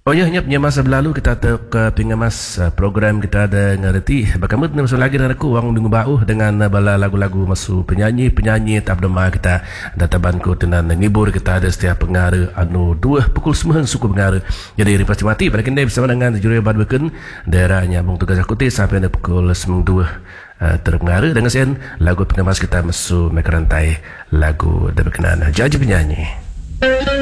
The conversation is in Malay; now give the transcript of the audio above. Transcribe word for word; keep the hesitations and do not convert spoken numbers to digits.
Oh ya, nyap nya masa berlalu kita tak ke pingamas uh, program kita ada ngerti. Bagaimana masuk lagi dengan aku orang minggu bau dengan uh, bala lagu-lagu masuk penyanyi-penyanyi tak berdema kita databanku tenan ngibur kita ada setiap pengaruh anu dua pukul sembilan suku pengaruh. Jadi ripasti mati pada kini bersama dengan juri badbeken daerah nyambung tugas aku sampai pukul sembilan dua uh, terpengaruh dengan sen lagu pengamas kita masuk mekarantai lagu dan berkenan janji penyanyi.